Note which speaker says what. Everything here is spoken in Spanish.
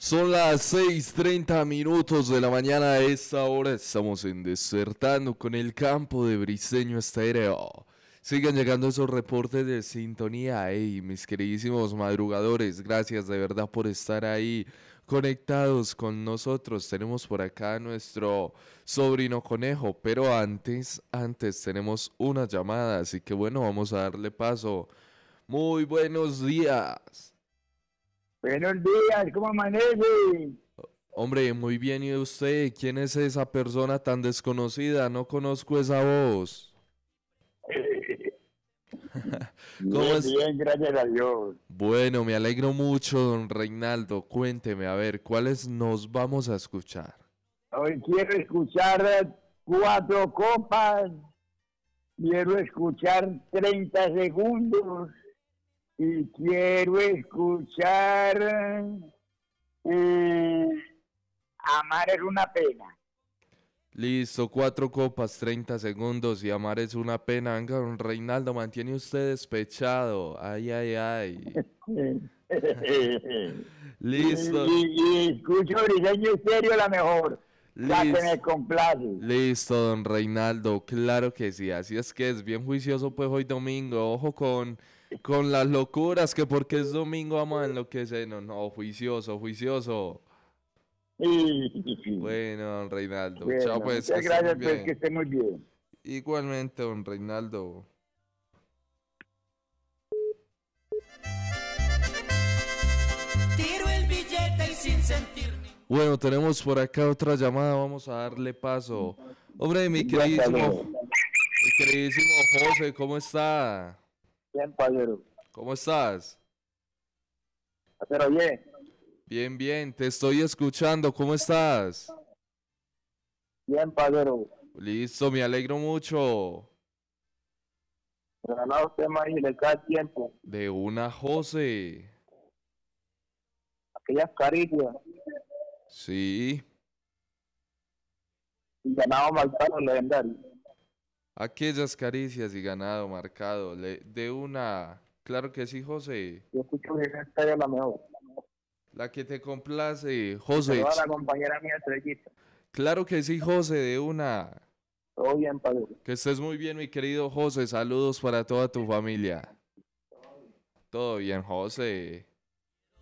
Speaker 1: Son las 6:30 de la mañana. A esta hora estamos en Desertando con el campo de Briseño Estéreo. Sigan llegando esos reportes de sintonía. Hey, mis queridísimos madrugadores, gracias de verdad por estar ahí conectados con nosotros. Tenemos por acá a nuestro sobrino conejo, pero antes tenemos una llamada, así que bueno, vamos a darle paso. Muy buenos días.
Speaker 2: Buenos días, ¿cómo amanece?
Speaker 1: Hombre, muy bien, ¿y usted? ¿Quién es esa persona tan desconocida? No conozco esa voz. ¿Cómo
Speaker 2: Bien,
Speaker 1: es?
Speaker 2: bien, gracias a Dios.
Speaker 1: Bueno, me alegro mucho, don Reinaldo. Cuénteme, a ver, ¿cuáles nos vamos a escuchar?
Speaker 2: Hoy quiero escuchar cuatro copas, quiero escuchar 30 segundos y quiero escuchar eh, Amar es una pena.
Speaker 1: Listo, 4 copas, 30 segundos y amar es una pena. Venga, don Reinaldo, mantiene usted despechado. Ay, ay, ay. Listo,
Speaker 2: Y escucho Briseño Estéreo la mejor, la que me
Speaker 1: listo.
Speaker 2: complace.
Speaker 1: Listo, don Reinaldo, claro que sí, así es que es bien juicioso pues hoy domingo, ojo con las locuras, que porque es domingo vamos a enloquecernos, no, juicioso, juicioso. Bueno, don Reinaldo, chao
Speaker 2: Bueno,
Speaker 1: pues, que
Speaker 2: muchas
Speaker 1: esté muy
Speaker 2: gracias, pues que
Speaker 1: bien.
Speaker 2: esté muy bien.
Speaker 1: Igualmente, don Reinaldo.
Speaker 3: Tiro el billete y sin sentir ni...
Speaker 1: Bueno, tenemos por acá otra llamada, vamos a darle paso. Hombre,
Speaker 2: Cuéntame.
Speaker 1: mi queridísimo José, ¿cómo está?
Speaker 2: Bien, padero.
Speaker 1: ¿Cómo estás?
Speaker 2: Pero bien,
Speaker 1: Bien, bien, te estoy escuchando, ¿cómo estás?
Speaker 2: bien, padero.
Speaker 1: Listo, me alegro mucho.
Speaker 2: Pero no, usted más y le cae tiempo.
Speaker 1: De una José.
Speaker 2: Aquellas caricias
Speaker 1: Sí.
Speaker 2: y ganado maltano legendario.
Speaker 1: Aquellas caricias y ganado marcado. De una. Claro que sí, José.
Speaker 2: Yo escucho que esa estrella es la mejor.
Speaker 1: La que te complace,
Speaker 2: Y
Speaker 1: José.
Speaker 2: saluda a la compañera mía, Estrellita.
Speaker 1: Claro que sí, José, de una.
Speaker 2: Todo bien, padero.
Speaker 1: Que estés muy bien, mi querido José. Saludos para toda tu familia. Todo bien, José.